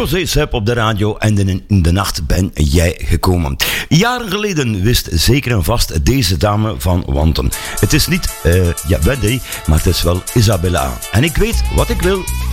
José Sepp op de radio en in de nacht ben jij gekomen. Jaren geleden wist zeker en vast deze dame van wanten. Het is niet Wendy, maar het is wel Isabella. En ik weet wat ik wil